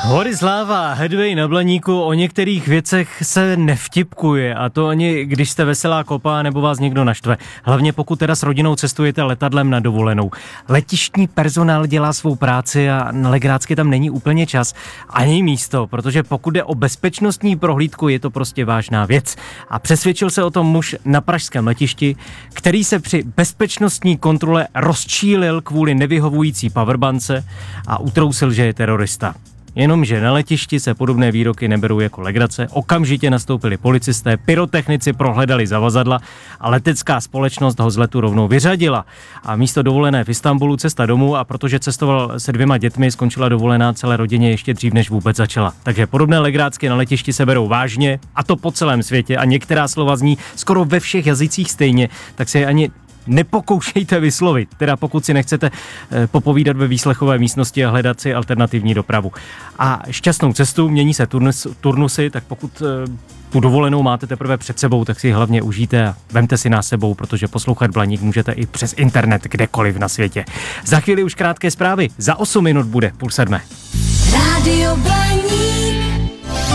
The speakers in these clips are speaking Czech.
Hory Sláva, Hedvej na Blaníku, o některých věcech se nevtipkuje, a to ani když jste veselá kopa nebo vás někdo naštve. Hlavně pokud teda s rodinou cestujete letadlem na dovolenou. Letištní personál dělá svou práci a na legrácky tam není úplně čas ani místo, protože pokud jde o bezpečnostní prohlídku, je to prostě vážná věc. A přesvědčil se o tom muž na pražském letišti, který se při bezpečnostní kontrole rozčílil kvůli nevyhovující powerbance a utrousil, že je terorista. Jenomže na letišti se podobné výroky neberou jako legrace, okamžitě nastoupili policisté, pyrotechnici prohledali zavazadla a letecká společnost ho z letu rovnou vyřadila. A místo dovolené v Istanbulu cesta domů, a protože cestoval se 2 dětmi, skončila dovolená celé rodině ještě dřív, než vůbec začala. Takže podobné legrácky na letišti se berou vážně, a to po celém světě, a některá slova zní skoro ve všech jazycích stejně, tak se je ani nepokoušejte vyslovit, teda pokud si nechcete popovídat ve výslechové místnosti a hledat si alternativní dopravu. A šťastnou cestu, mění se turnusy, tak pokud tu dovolenou máte teprve před sebou, tak si ji hlavně užijte a vemte si nás sebou, protože poslouchat Blaník můžete i přes internet kdekoliv na světě. Za chvíli už krátké zprávy, za 8 minut bude 6:30. Rádio Blaník.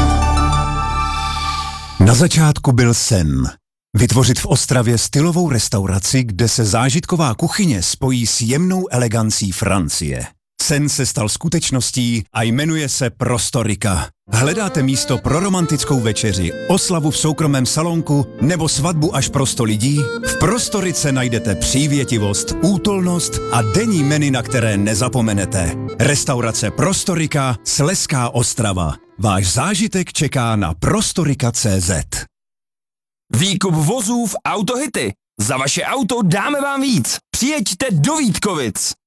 Na začátku byl sen. Vytvořit v Ostravě stylovou restauraci, kde se zážitková kuchyně spojí s jemnou elegancí Francie. Sen se stal skutečností a jmenuje se Prostorika. Hledáte místo pro romantickou večeři, oslavu v soukromém salonku nebo svatbu až pro 100 lidí? V Prostorice najdete přívětivost, útulnost a denní menu, na které nezapomenete. Restaurace Prostorika, Slezská Ostrava. Váš zážitek čeká na prostorika.cz. Výkup vozů v Autohity. Za vaše auto dáme vám víc. Přijeďte do Vítkovic.